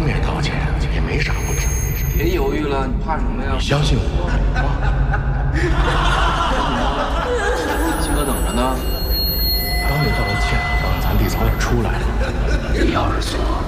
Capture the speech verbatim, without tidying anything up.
面道歉也没啥不妥。 别犹豫了，你怕什么呀？ 你相信我啊！金哥等着呢。 当你道了歉，让咱弟早点出来了。 你要是说